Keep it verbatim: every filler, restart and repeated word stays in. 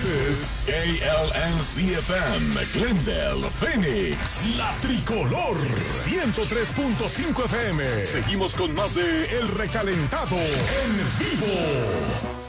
This is A L N C F M, Glendale, Phoenix, La Tricolor, ciento tres punto cinco F M. Seguimos con más de El Recalentado en vivo.